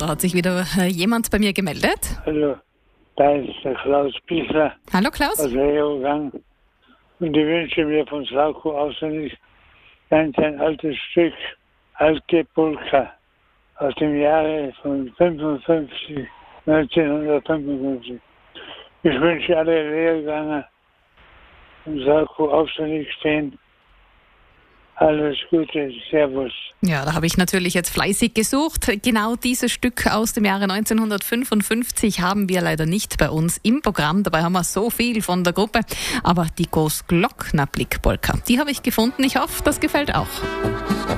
da hat sich wieder jemand bei mir gemeldet. Hallo, da ist der Klaus Bichler Hallo Klaus. aus Leogang. Und ich wünsche mir von Slavko auswendig ein altes Stück, Alte Polka, aus dem Jahre von 1955. Ich wünsche alle Lehrganger und Slavko auswendig stehen. Alles Gute, Servus. Ja, da habe ich natürlich jetzt fleißig gesucht. Genau dieses Stück aus dem Jahre 1955 haben wir leider nicht bei uns im Programm. Dabei haben wir so viel von der Gruppe. Aber die Großglockner Blickpolka, die habe ich gefunden. Ich hoffe, das gefällt auch.